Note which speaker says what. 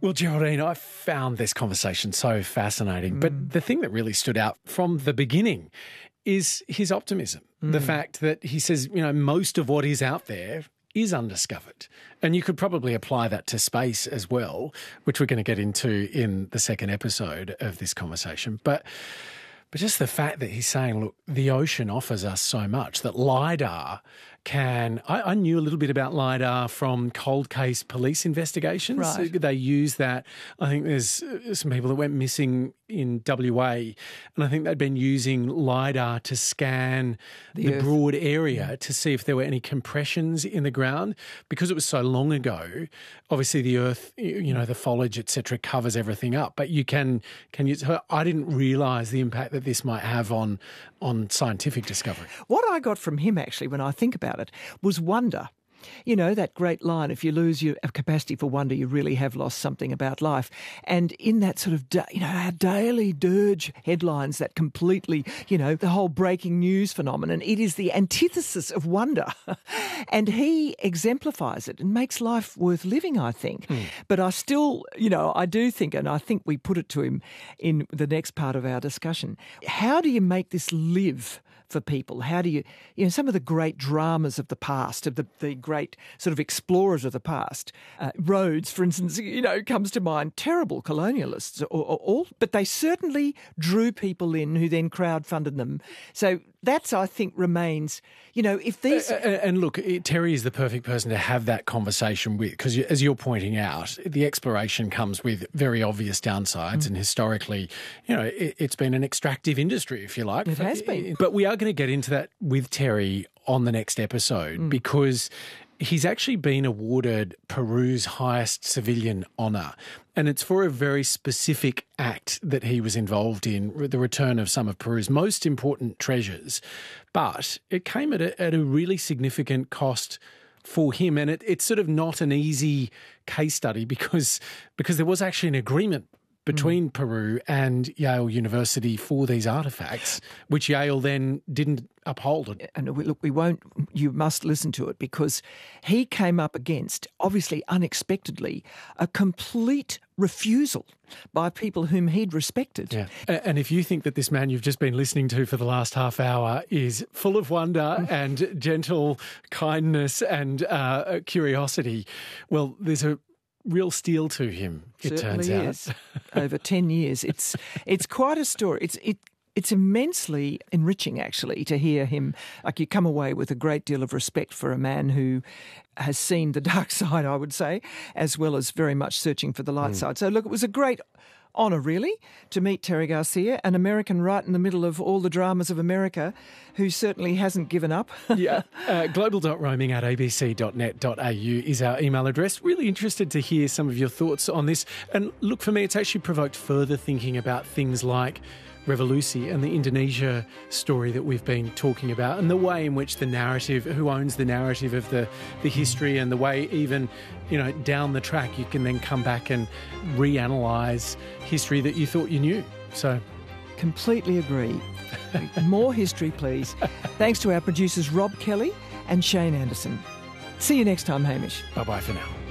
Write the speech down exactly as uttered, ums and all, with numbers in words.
Speaker 1: Well, Geraldine, I found this conversation so fascinating. Mm. But the thing that really stood out from the beginning is his optimism. Mm. The fact that he says, you know, most of what is out there is undiscovered. And you could probably apply that to space as well, which we're going to get into in the second episode of this conversation. But but just the fact that he's saying, look, the ocean offers us so much that LIDAR can... I, I knew a little bit about LIDAR from cold case police investigations.
Speaker 2: Right.
Speaker 1: They use that. I think there's some people that went missing in W A, and I think they'd been using LIDAR to scan the, the broad area to see if there were any compressions in the ground. Because it was so long ago, obviously the earth, you know, the foliage, et cetera, covers everything up. But you can, can use, I didn't realise the impact that this might have on, on scientific discovery.
Speaker 2: What I got from him, actually, when I think about it, was wonder. You know, that great line, if you lose your capacity for wonder, you really have lost something about life. And in that sort of, da- you know, our daily dirge headlines that completely, you know, the whole breaking news phenomenon, it is the antithesis of wonder. And he exemplifies it and makes life worth living, I think. Hmm. But I still, you know, I do think, and I think we put it to him in the next part of our discussion, how do you make this live for people? How do you, you know, some of the great dramas of the past, of the, the great sort of explorers of the past, uh, Rhodes, for instance, you know, comes to mind, terrible colonialists, or, or all, but they certainly drew people in who then crowdfunded them. So that's, I think, remains, you know, if these...
Speaker 1: Uh, and look, Terry is the perfect person to have that conversation with, because as you're pointing out, the exploration comes with very obvious downsides, mm. and historically, you know, it, it's been an extractive industry, if you like.
Speaker 2: It has been.
Speaker 1: But we are going to get into that with Terry on the next episode, mm. because he's actually been awarded Peru's highest civilian honour, and it's for a very specific act that he was involved in, the return of some of Peru's most important treasures. But it came at a, at a really significant cost for him, and it, it's sort of not an easy case study because because there was actually an agreement between mm. Peru and Yale University for these artefacts, which Yale then didn't uphold.
Speaker 2: And look, we won't, you must listen to it, because he came up against, obviously unexpectedly, a complete refusal by people whom he'd respected.
Speaker 1: Yeah. And if you think that this man you've just been listening to for the last half hour is full of wonder and gentle kindness and uh, curiosity, well, there's a real steel to him, it
Speaker 2: Certainly
Speaker 1: turns out.
Speaker 2: Is. Over ten years. It's it's quite a story. It's it it's immensely enriching, actually, to hear him. Like, you come away with a great deal of respect for a man who has seen the dark side, I would say, as well as very much searching for the light mm. side. So, look, it was a great honour, really, to meet Terry Garcia, an American right in the middle of all the dramas of America, who certainly hasn't given up.
Speaker 1: yeah. Uh, global.roaming at abc.net.au is our email address. Really interested to hear some of your thoughts on this. And look, for me, it's actually provoked further thinking about things like Revolusi and the Indonesia story that we've been talking about, and the way in which the narrative, who owns the narrative of the, the history, and the way even, you know, down the track you can then come back and reanalyse history that you thought you knew. So,
Speaker 2: completely agree. More history, please. Thanks to our producers Rob Kelly and Shane Anderson. See you next time, Hamish.
Speaker 1: Bye-bye for now.